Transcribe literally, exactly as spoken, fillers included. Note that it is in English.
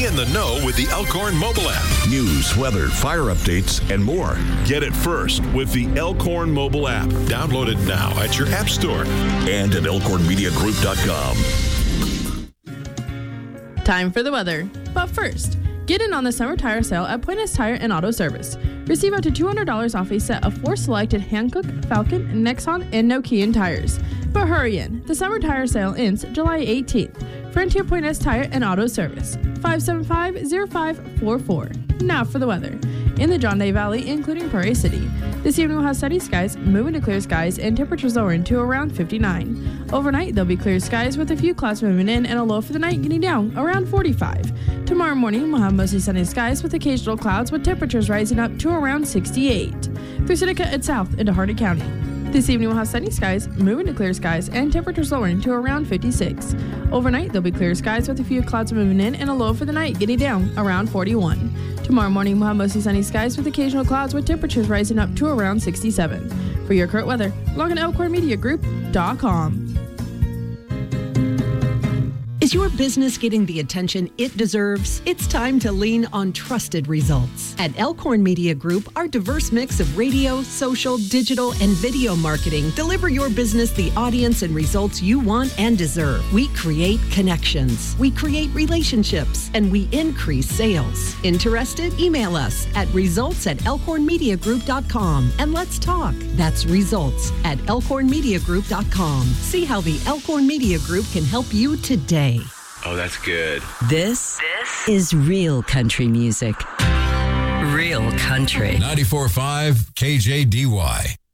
Be in the know with the Elkhorn mobile app. News, weather, fire updates, and more. Get it first with the Elkhorn mobile app. Download it now at your app store and at elkhorn media group dot com. Time for the weather. But first, get in on the summer tire sale at Pointis Tire and Auto Service. Receive up to two hundred dollars off a set of four selected Hankook, Falcon, Nexon, and Nokian tires. But hurry in. The summer tire sale ends July eighteenth. Frontier Pointis Tire and Auto Service. five seven five, zero five four four. Now for the weather. In the John Day Valley, including Prairie City. This evening we'll have sunny skies, moving to clear skies, and temperatures lowering to around fifty-nine. Overnight, there'll be clear skies with a few clouds moving in and a low for the night getting down around forty-five. Tomorrow morning, we'll have mostly sunny skies with occasional clouds with temperatures rising up to around sixty-eight. Through Seneca and south into Hardy County. This evening we'll have sunny skies, moving to clear skies, and temperatures lowering to around fifty-six. Overnight, there'll be clear skies with a few clouds moving in and a low for the night getting down around forty-one. Tomorrow morning, we'll have mostly sunny skies with occasional clouds with temperatures rising up to around sixty-seven. For your current weather, log on to elkhorn media group dot com. Is your business getting the attention it deserves? It's time to lean on trusted results. At Elkhorn Media Group, our diverse mix of radio, social, digital, and video marketing deliver your business the audience and results you want and deserve. We create connections, we create relationships, and we increase sales. Interested? Email us at results at elkhorn media group dot com and let's talk. That's results at elkhorn media group dot com. See how the Elkhorn Media Group can help you today. Oh, that's good. This, this is real country music. Real country. ninety-four point five K J D Y.